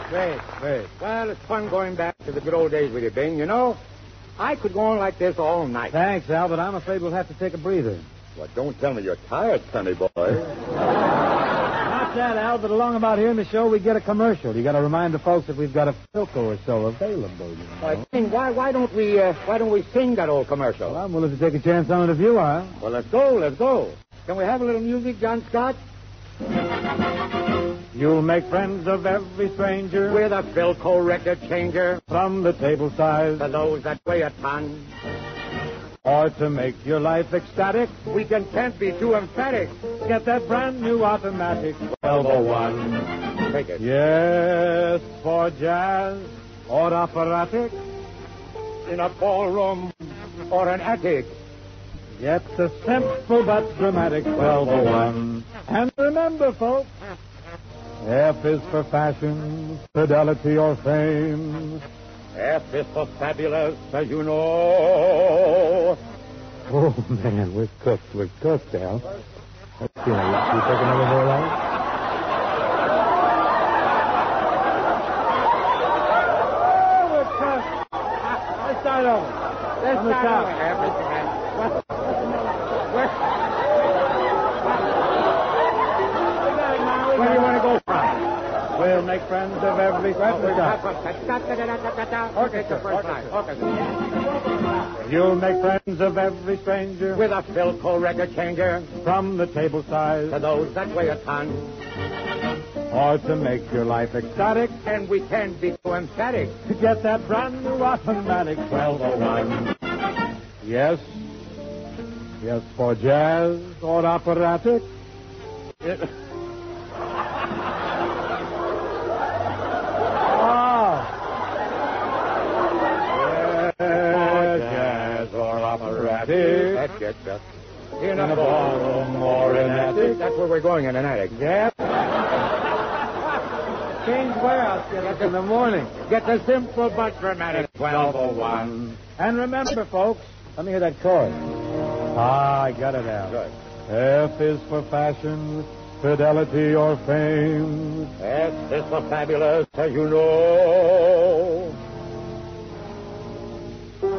Great. Well, it's fun going back to the good old days with you, Bing. You know, I could go on like this all night. Thanks, Al, but I'm afraid we'll have to take a breather. Well, don't tell me you're tired, sonny boy. Not that, Al, but along about here in the show, we get a commercial. You got to remind the folks that we've got a Philco or so available, you know. Bing, why don't we sing that old commercial? Well, I'm willing to take a chance on it if you are. Well, let's go. Can we have a little music, John Scott? You'll make friends of every stranger With a Philco record changer. from the table size, For those that weigh a ton. or to make your life ecstatic. We can't be too emphatic. Get that brand new automatic 1201. Take it. Yes, for jazz or operatic. In a ballroom or an attic. Get the simple but dramatic 1201. And remember, folks, F is for fashion, fidelity, or fame. F is for fabulous, as you know. Oh, man, we're cooked, Al. Let's see, you take another more light? Oh, we're cooked. Let's start over. Let's From the start top. over. Everything. Where do you want to go from? We'll make friends of every Orchestra. You'll make friends of every stranger With a Philco record changer. from the table size, For those that weigh a ton. or to make your life ecstatic. And we can't be too emphatic. To get that brand new automatic 1201. Yes, for jazz or operatic. Jazz or operatic. That's it, Bill. In a ballroom or an attic. That's where we're going, in an attic. Yep. Change warehouse get us in the morning. Get the simple but dramatic 1201. And remember, folks, let me hear that chord. I got it out. Good. F is for fashion, fidelity, or fame. Yes, this is fabulous, as you know.